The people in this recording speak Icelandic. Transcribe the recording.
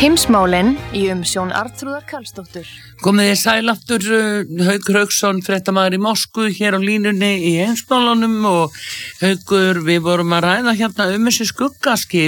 Heimsmálin í umsjón Arnþrúðar Karlsdóttur. Komið þið sæl aftur, Haukur Hauksson, fréttamaður í Moskvu, hér á línunni í heimsmálunum og Haukur, við vorum að ræða hérna þessi skuggaskip